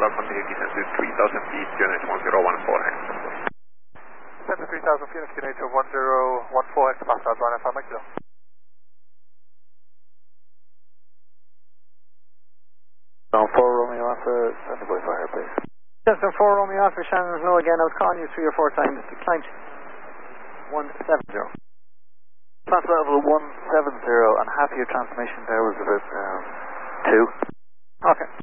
I'll continue descent to 3,000 feet, QNH 1014 hectopascal. Descent to 3,000 feet, QNH 1014 hectopascal, Ryan FM, Mike Kilo. Down 4 Romeo Alpha, send the boy fire, please. Cessna 4 Romeo Alpha, Shannon's low again. I was calling you 3 or 4 times. Declined. 170. Fast level 170, and half your transmission there was about 2. Okay.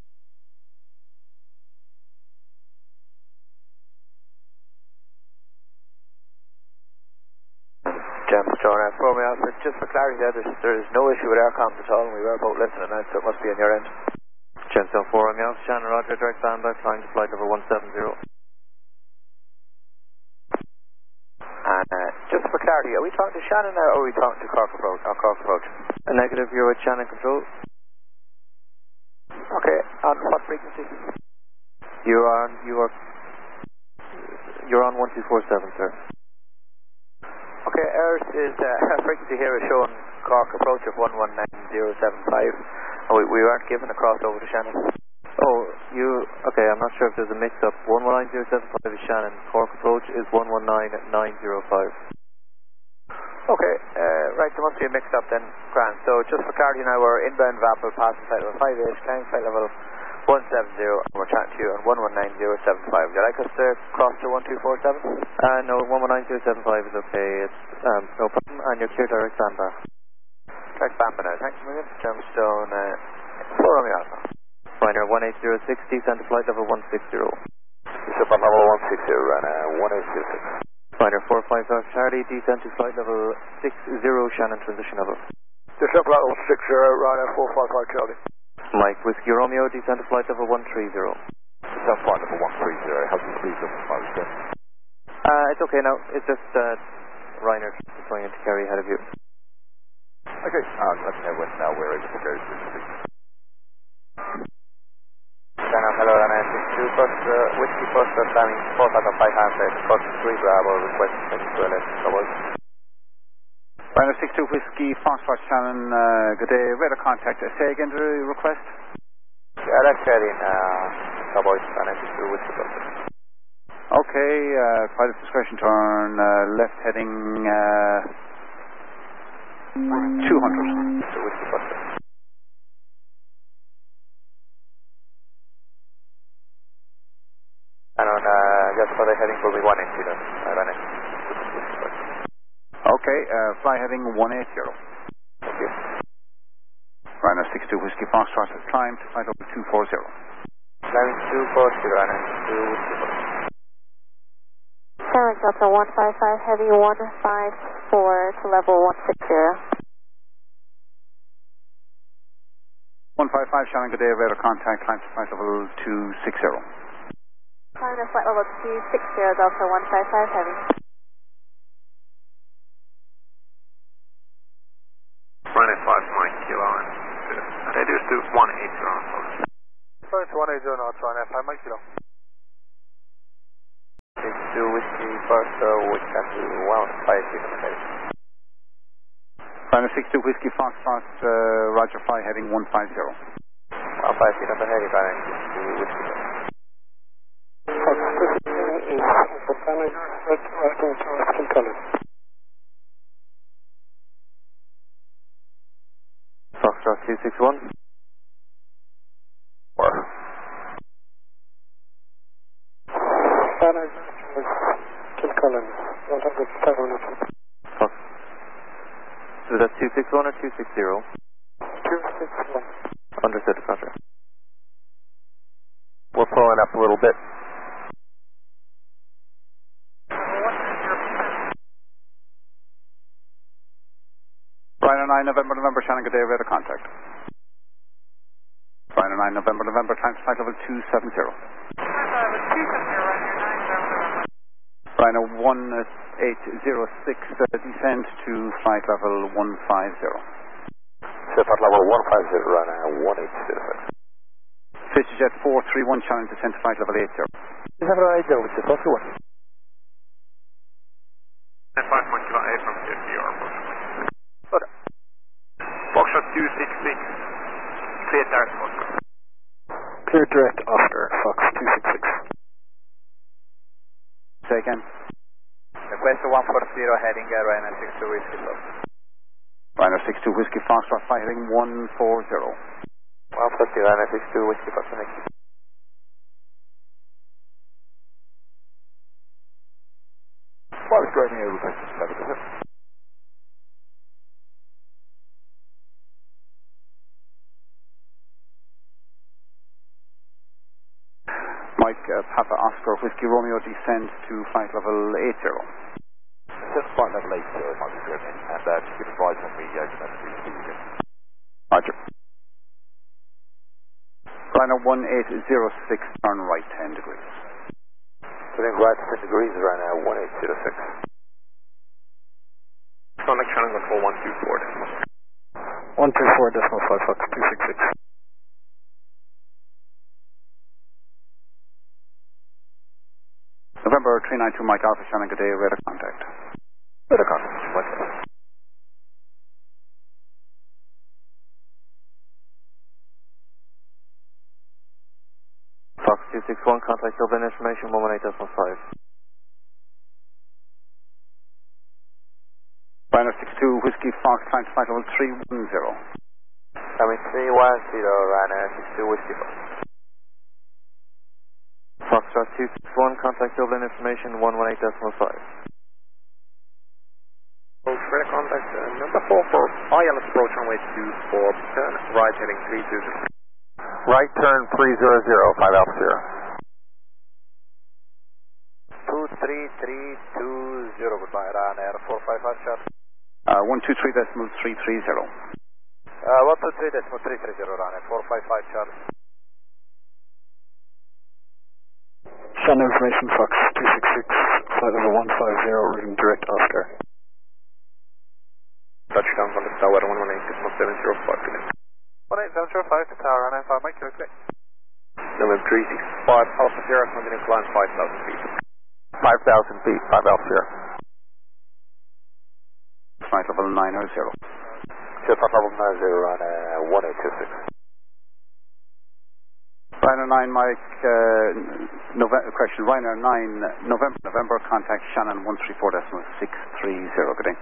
James John F. Romeo Alpha, just for clarity there is no issue with air comms at all, and we were about listening now, so it must be on your end. James John 4 Romeo Alpha, Shannon Roger, direct standby, flying to flight level 170. And just for clarity, are we talking to Shannon now, or are we talking to Cork Approach? Cork Approach. A negative, you're with Shannon Control. Okay, on what frequency? You're on 1247, sir. Okay, ours is frequency here is showing Cork Approach of 119075, and we weren't given a crossover to Shannon. Oh, okay, I'm not sure if there's a mix-up. 119075 is Shannon, Cork Approach is 119905. Okay, right, there must be a mix-up then, Grant. So just for clarity now, we're inbound Vapor, passing flight level 58, climbing flight level 170, and we're chatting to you on 119075. Would you like us to cross to 1247? No, 119075 is okay, it's no problem, and you're clear direct standby. Direct standby now, thanks a million. Gemstone 4 Romeo Alpha. Ryanair 18060, descend to flight level 160. Descend on level 160, Ryanair 1806. Ryanair 455 Charlie, descend to flight level 60, Shannon transition level. Descend to level 60, Ryanair 455 Charlie. Mike Whiskey Romeo, descend to flight level 130. Descend flight level 130, how's the speed of the it's okay now, it's just Ryanair going into carry ahead of you. Okay, let me know when we're able to go through the speed. Hello, Ryanair 62, first Whiskey first, timing 4500, first 3 Bravo, request to LS double. Ryanair 62 Whiskey, Foxtrot Shannon, good day, radar contact, say again the request? LS heading, double, Ryanair 62 Whiskey first. Okay, pilot's discretion turn, left heading 200. Whiskey first. And on just for the heading will be 180, Ryanair. Okay, fly heading 180. Thank you. Ryanair 62 Whiskey Foxtrot has climbed to flight over 240. Climbing 240, Ryanair 2 Whiskey Foxtrot. Tower Delta 155 Heavy 154 to level 160. 155 Shannon, good day, radar contact, climb to flight level 260. Climb to flight level 260, Delta 155 Heavy. Ryanair 5 Mike Kilo and reduce to 180 knots. Sorry to 180 knots, Ryanair 5 Mike Kilo. 62 Whiskey first, we can do 150 feet on the heading. Ryanair 62 Whiskey Foxtrot, Roger, fly heading 150. 150 feet on the heading, Ryanair 62 Whiskey first. Foxtrot 261. Is that 261 or 260? 261. Understood, Roger. We're pulling up a little bit. Ryanair 9 November, Shannon, good day, radar contact. Ryanair 9 November, climb to flight level 270. Ryanair 1806, descend to flight level 150. Flight level 150, Ryanair 1806. FitzJet 431, Shannon, descend to flight level 80. You have an idea which is also one. 5 Kilo 8 from CFDR. Okay. Foxtrot 266, clear direct Foxtrot. Clear direct Oscar, Fox 266. Say again. Request 140 heading Ryanair 62 Whiskey Fox. Ryanair 62 Whiskey Foxtrot, flight heading 140. 140 Ryanair 62 Whiskey Fox, thank you. What is Romeo requesting 7, is it? Mike, Papa Oscar Whiskey Romeo descends to flight level 80. Descend flight level 80, Mike Romeo, and just give advice when we geometrically speed again. Roger. Ryanair 1806, turn right 10 degrees. Turning right 10 degrees, Ryanair 1806. Sonic Shannon control 124. 124.5 Fox 266. November 392 Mike Alpha Shannon, good day, radar contact. Radar contact, Mike. Fox 261, contact Dublin information 118.5. Ryanair 62 Whiskey Fox, climb to flight level 310. Coming 310, Ryanair 62 Whiskey Fox. Foxtrot 261, contact Dublin information 118.5. Radar contact number 4 for ILS approach runway 24, turn right heading 320. Right turn 300, 5 Alpha Sierra. 23320, goodbye, Ryanair 455 shot. 123.330. 123.330, Ryanair 455 shot. Shannon information Fox 266, flight level 150, reading direct Oscar. Touchdown on the tower 118.705 today. 18705 to tower, Ryanair 5 Mike, okay. November 365 Alpha Sierra, continue climb 5,000 feet. 5,000 feet, 5 Alpha Sierra. Flight level 900. Flight level 90, Ryanair 1826. Ryanair 9 Mike, Ryanair 9 November, contact Shannon 134.630, good day.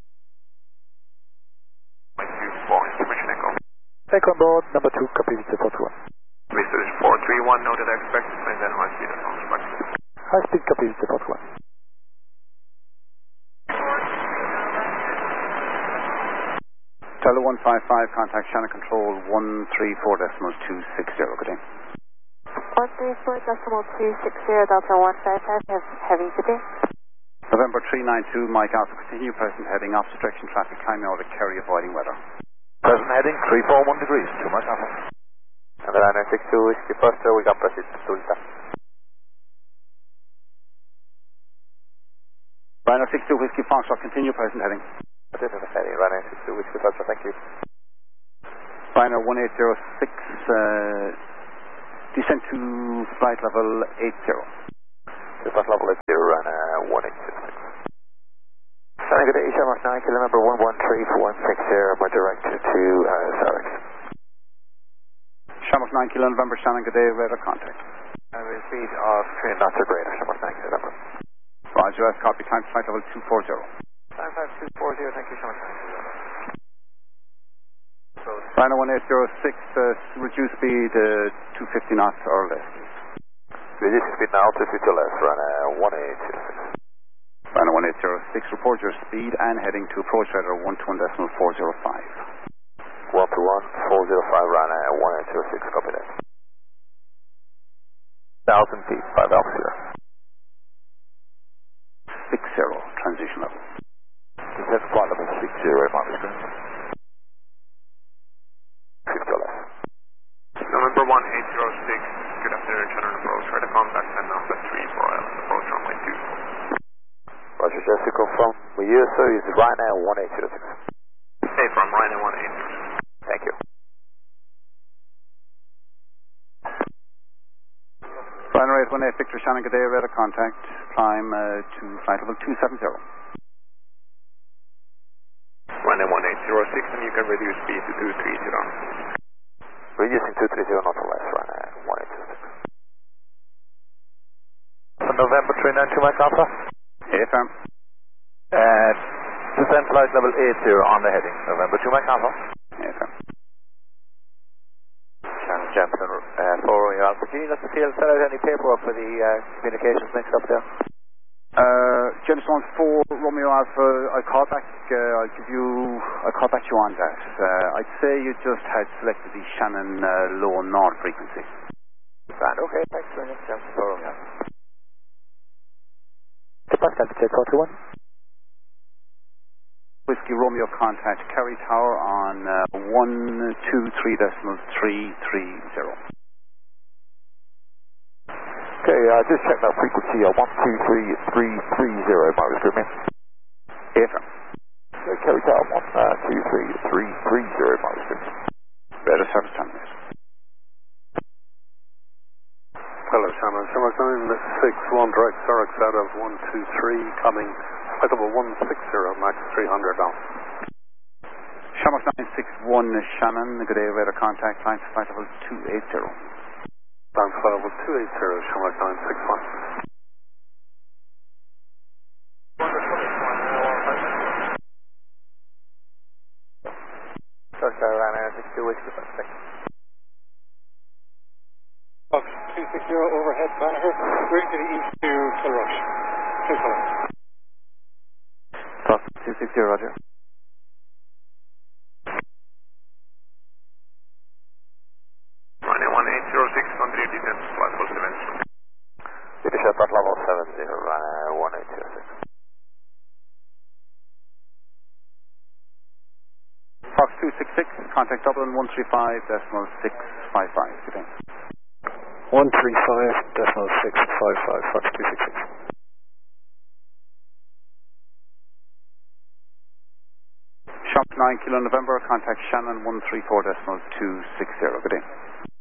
Information echo. Echo on board, number 2, copy to Port 1. Mr. 431, noted expected, and then high speed and expected. High speed, copy to Port 1. Tele 155, contact Shannon control 134.260, good day. 134.260, Delta 155, heavy today. November 392 Mike Alpha, continue present heading, opposite direction traffic, climbing over the Kerry, avoiding weather. Present heading 341 degrees, 2 Mike Alpha. And the Ryanair 62 Whiskey Foster, we can proceed to Tulsa. Ryanair 62 Whiskey Foxtrot, continue present heading. This is the heading, Ryanair 62 Whiskey Foster, thank you. Ryanair 1806, descend to flight level 80. Flight level 80, Ryanair 1826. Sunny, good day, Shamrock 9, kilo number 113-160, my director to Sarek. Shamrock 9 Kilo November, Shannon, good day, radar contact. With speed of 3 knots or greater, Shamrock 9 kilo number. Roger, US copy, time to flight level 240. Time 240, thank you, Shamrock 9 kilo number. Ryanair 1806, reduce speed 250 knots or less. Reduce speed now, 250 or less, Ryanair 1826. Ryanair 1806, report your speed and heading to approach radar 121.405. 121.405, Ryanair 1806, copy that. 1,000 feet, 5 Alpha Sierra. 60, transition level. Descend flight level 60, Mike Screen. 50 or less. November 1806, good afternoon, Shannon approach, radar contact and number 3 for ILS approach runway 24. Roger, just to confirm with you, sir, is Ryanair 1806. Hey, from Ryanair 1806. Thank you. Ryanair 818, Victor Shannon, good day, radar contact, climb to flight level 270. Ryanair 1806, and you can reduce speed to 230. Reducing 230 not or less, Ryanair 392 Mike Alpha. Affirm. Descent flight level 80 on the heading. November 2 Mike Alpha. Affirm. Shannon Jemison, 4 Romeo Alpha. Do you need us to fill out any paperwork for the communications mix up there? Gemstone 4 Romeo Alpha, I'll call back you on that. I'd say you just had selected the Shannon low and north frequency. Grand, okay, thanks very much, Gemstone 4 Romeo Alpha. Pascal, check 421. Whiskey Romeo contact Kerry Tower on 123.330. Okay, just check that frequency, 123.330, Marcus Goodman. Affirm. Okay, Kerry Tower, 123.330, Marcus Goodman. Better service terminate. Hello, Shannon. Shamrock 961 direct Zurich out of 123, coming flight level 160, max 300 now. Shamrock 961 Shannon, good day, radar contact, climb to flight level 280. Climb to flight level 280, Shamrock 961. North Carolina, 62 Whiskey, thanks. Fox 260 overhead Banagher, ready to the east to Kilrush. Clear color. Fox 260, roger. Runway 1806, continue descent, flight level 70. City Shepherd level 70, runway 1806. Fox 266, contact Dublin 135.655. Good day. 135.655, Fox 266. Shop 9 Kilo November, contact Shannon 134.260. Good day.